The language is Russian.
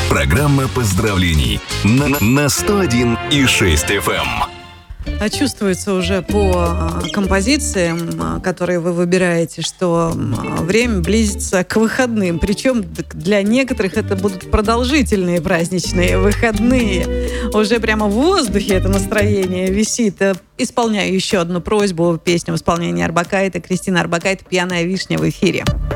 Программа поздравлений на 101,6 FM. Чувствуется уже по композициям, которые вы выбираете, что время близится к выходным. Причем для некоторых это будут продолжительные праздничные выходные. Уже прямо в воздухе это настроение висит. Исполняю еще одну просьбу. Песню в исполнении Орбакайте. Кристина Орбакайте «Пьяная вишня» в эфире.